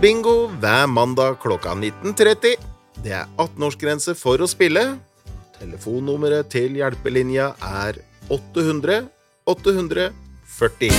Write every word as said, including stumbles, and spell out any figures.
Bingo hver mandag klokka nitten tretti. Det er atten-årsgrense for å spille. Telefonnummeret til hjelpelinja er åtte hundre åtte hundre førti.